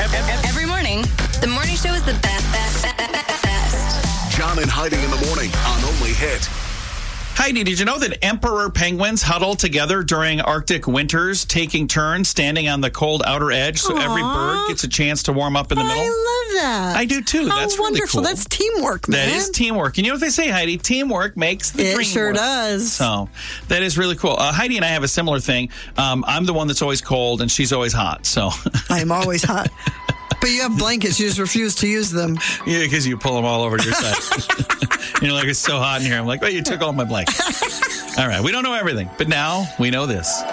Every morning, the morning show is the best. John and Heidi in the morning on Only Hit. Heidi, did you know that emperor penguins huddle together during Arctic winters, taking turns standing on the cold outer edge so every bird gets a chance to warm up in the middle? I love that. I do too. How That's wonderful. really cool. That's teamwork, man. That is teamwork. And you know what they say, Heidi? Teamwork makes the dream It sure work. does. So that is really cool. Heidi and I have a similar thing. I'm the one that's always cold, and she's always hot. So I'm always hot. But you have blankets. You just refuse to use them. yeah, because you pull them all over to your side. You're like, it's so hot in here. I'm like, well, you took all my blankets. All right, we don't know everything, but now we know this.